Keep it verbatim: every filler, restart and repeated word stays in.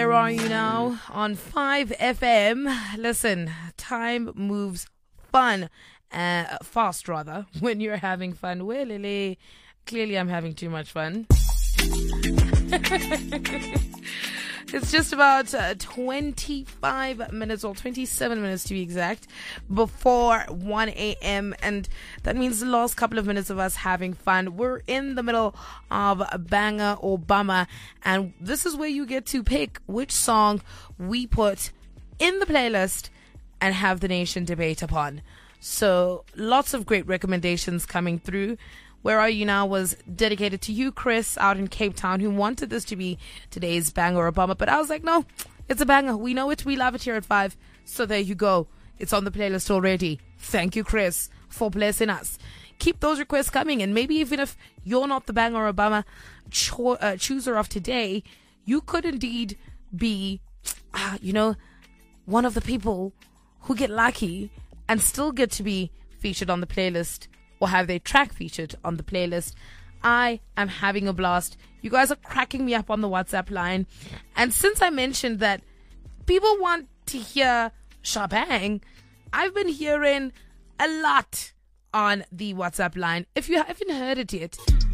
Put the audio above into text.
Where are you now? On five F M. Listen, time moves fun, uh, fast rather, when you're having fun. Well, Lily, clearly I'm having too much fun. It's just about uh, twenty-five minutes or twenty-seven minutes to be exact before one a.m. and that means the last couple of minutes of us having fun. We're in the middle of Banger or Bummer, and this is where you get to pick which song we put in the playlist and have the nation debate upon. So lots of great recommendations coming through. Where Are You Now was dedicated to you, Chris, out in Cape Town, who wanted this to be today's banger or bummer. But I was like, no, it's a banger. We know it. We love it here at five. So there you go. It's on the playlist already. Thank you, Chris, for blessing us. Keep those requests coming. And maybe even if you're not the banger or bummer cho- uh, chooser of today, you could indeed be, uh, you know, one of the people who get lucky and still get to be featured on the playlist, or have their track featured on the playlist. I am having a blast. You guys are cracking me up on the WhatsApp line. And since I mentioned that people want to hear Shabang, I've been hearing a lot on the WhatsApp line. If you haven't heard it yet,